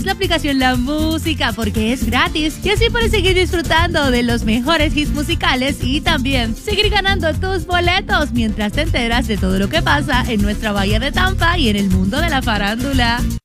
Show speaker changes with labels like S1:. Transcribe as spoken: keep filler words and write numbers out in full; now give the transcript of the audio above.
S1: la aplicación La Música porque es gratis y así puedes seguir disfrutando de los mejores hits musicales y también seguir ganando tus boletos mientras te enteras de todo lo que pasa en nuestra bahía de Tampa y en el mundo de la farándula.